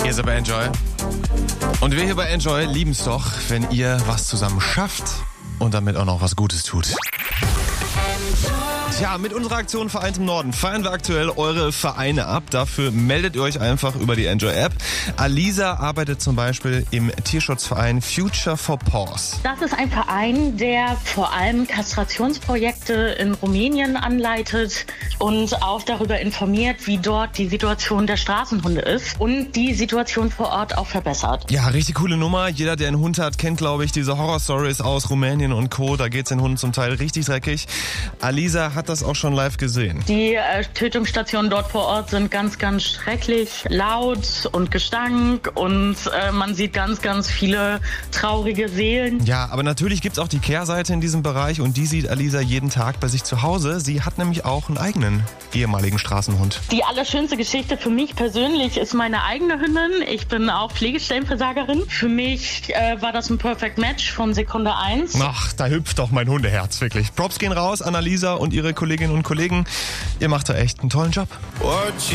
Ihr seid bei Enjoy. Und wir hier bei Enjoy lieben es doch, wenn ihr was zusammen schafft und damit auch noch was Gutes tut. Tja, mit unserer Aktion Vereint im Norden feiern wir aktuell eure Vereine ab. Dafür meldet ihr euch einfach über die Enjoy-App. Alisa arbeitet zum Beispiel im Tierschutzverein Future for Paws. Das ist ein Verein, der vor allem Kastrationsprojekte in Rumänien anleitet und auch darüber informiert, wie dort die Situation der Straßenhunde ist und die Situation vor Ort auch verbessert. Ja, richtig coole Nummer. Jeder, der einen Hund hat, kennt, glaube ich, diese Horror-Stories aus Rumänien und Co. Da geht's den Hunden zum Teil richtig dreckig. Alisa hat das auch schon live gesehen. Die Tötungsstationen dort vor Ort sind ganz, ganz schrecklich laut und Gestank und man sieht ganz, ganz viele traurige Seelen. Ja, aber natürlich gibt's auch die Kehrseite in diesem Bereich und die sieht Alisa jeden Tag bei sich zu Hause. Sie hat nämlich auch einen eigenen ehemaligen Straßenhund. Die allerschönste Geschichte für mich persönlich ist meine eigene Hündin. Ich bin auch Pflegestellenversagerin. Für mich war das ein Perfect Match von Sekunde 1. Ach, da hüpft doch mein Hundeherz, wirklich. Props gehen raus an Alisa und ihre Kolleginnen und Kollegen. Ihr macht da echt einen tollen Job.